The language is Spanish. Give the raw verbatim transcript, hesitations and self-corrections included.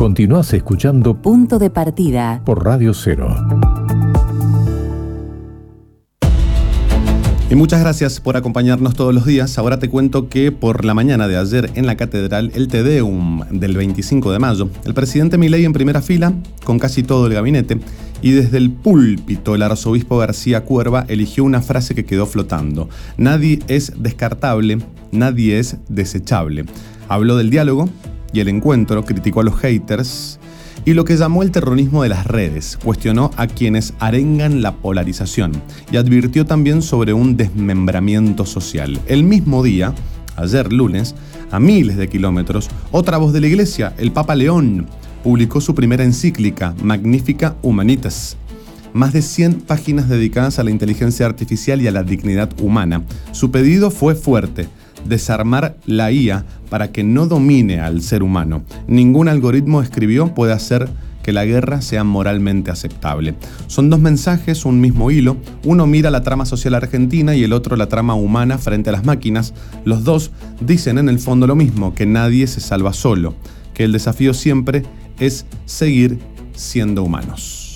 Continuás escuchando Punto de Partida por Radio Cero. Y muchas gracias por acompañarnos todos los días. Ahora te cuento que por la mañana de ayer en la Catedral, el Te Deum del veinticinco de mayo, el presidente Milei en primera fila, con casi todo el gabinete, y desde el púlpito el arzobispo García Cuerva eligió una frase que quedó flotando. Nadie es descartable, nadie es desechable. Habló del diálogo y el encuentro, criticó a los haters y lo que llamó el terrorismo de las redes, cuestionó a quienes arengan la polarización y advirtió también sobre un desmembramiento social. El mismo día, ayer lunes, a miles de kilómetros, otra voz de la Iglesia, el Papa León, publicó su primera encíclica, Magnificat Humanitas. Más de cien páginas dedicadas a la inteligencia artificial y a la dignidad humana. Su pedido fue fuerte: desarmar la I A para que no domine al ser humano. Ningún algoritmo, escribió, puede hacer que la guerra sea moralmente aceptable. Son dos mensajes, un mismo hilo. Uno mira la trama social argentina y el otro la trama humana frente a las máquinas. Los dos dicen en el fondo lo mismo, que nadie se salva solo, que el desafío siempre es seguir siendo humanos.